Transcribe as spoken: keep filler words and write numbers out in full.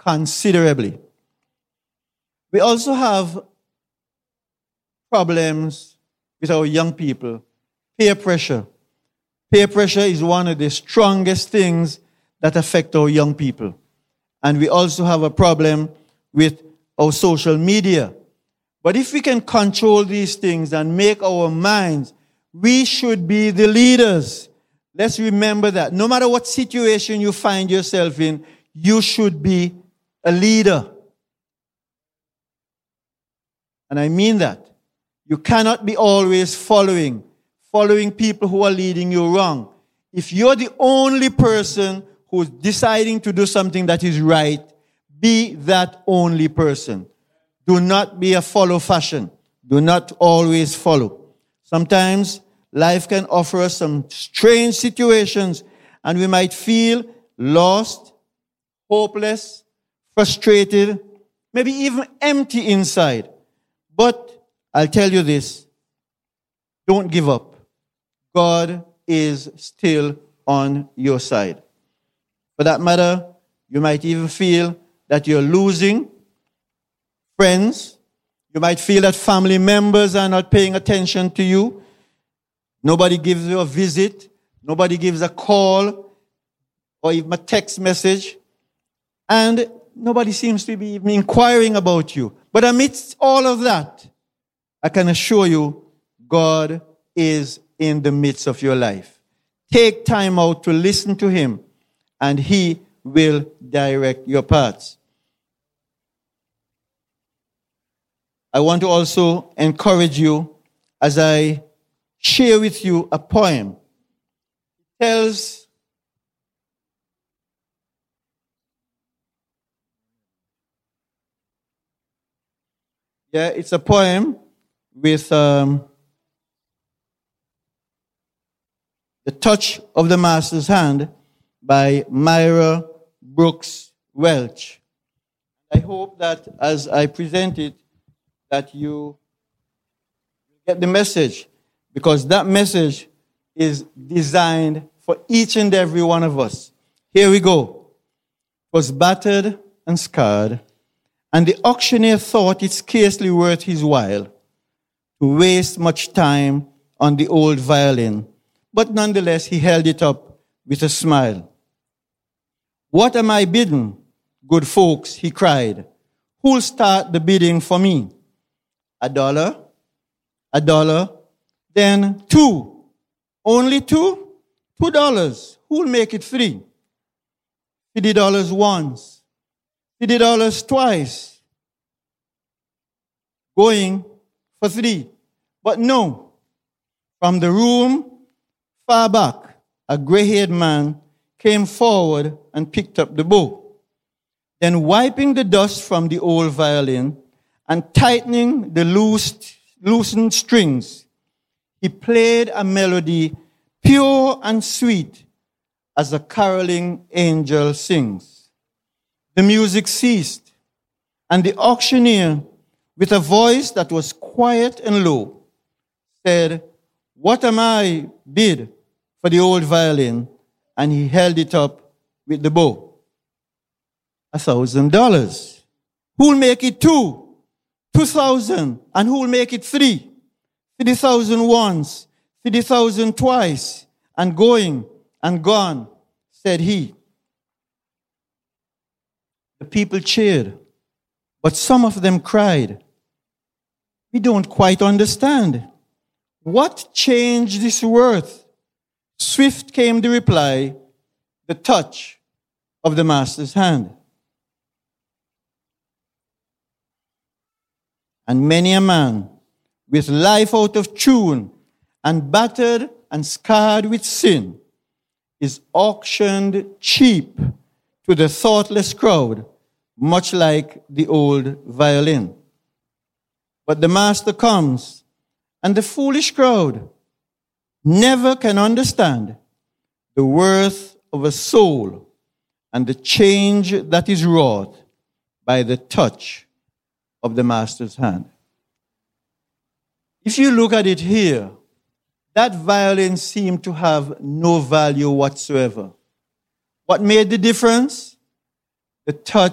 considerably. We also have problems with our young people. Peer pressure. Peer pressure is one of the strongest things that affect our young people. And we also have a problem with our social media. But if we can control these things and make our minds, we should be the leaders. Let's remember that. No matter what situation you find yourself in, you should be a leader. And I mean that. You cannot be always following, following people who are leading you wrong. If you're the only person who's deciding to do something that is right, be that only person. Do not be a follow fashion. Do not always follow. Sometimes life can offer us some strange situations and we might feel lost, hopeless, frustrated, maybe even empty inside. But I'll tell you this, don't give up. God is still on your side. For that matter, you might even feel that you're losing friends. You might feel that family members are not paying attention to you. Nobody gives you a visit. Nobody gives a call or even a text message. And nobody seems to be even inquiring about you. But amidst all of that, I can assure you, God is in the midst of your life. Take time out to listen to Him, and He will direct your paths. I want to also encourage you as I share with you a poem. It tells Yeah, it's a poem with um, The Touch of the Master's Hand by Myra Brooks Welch. I hope that as I present it, that you get the message, because that message is designed for each and every one of us. Here we go. It was battered and scarred, and the auctioneer thought it scarcely worth his while to waste much time on the old violin. But nonetheless, he held it up with a smile. "What am I bidding, good folks?" he cried. "Who'll start the bidding for me? A dollar? A dollar? Then two. Only two? Two dollars. Who'll make it three? Fifty dollars once. Fifty dollars twice. Going for three. But no. From the room far back, a gray-haired man came forward and picked up the bow. Then wiping the dust from the old violin and tightening the loosed, loosened strings, he played a melody pure and sweet as a caroling angel sings. The music ceased, and the auctioneer, with a voice that was quiet and low, said, "What am I bid for the old violin?" And he held it up with the bow. A thousand dollars. Who'll make it two? Two thousand. And who'll make it three? Fifty thousand once. Fifty thousand twice. And going and gone, said he. The people cheered, but some of them cried, "We don't quite understand. What changed this worth?" Swift came the reply, "The touch of the master's hand." And many a man, with life out of tune and battered and scarred with sin, is auctioned cheap to the thoughtless crowd, much like the old violin. But the master comes, and the foolish crowd never can understand the worth of a soul and the change that is wrought by the touch of the master's hand. If you look at it here, that violin seemed to have no value whatsoever. What made the difference? The touch